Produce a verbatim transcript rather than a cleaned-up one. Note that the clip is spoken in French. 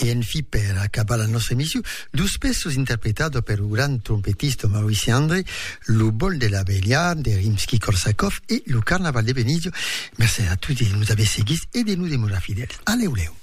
E infine, per acabare la nostra emissione, due spesso interpretato per il grande trompettista Maurice André, Le Bol de la Béliard de Rimsky-Korsakov e Le Carnaval de Venise. Merci a tutti di nous aver seguis e di nous demeurar fidèles. Allez, leu.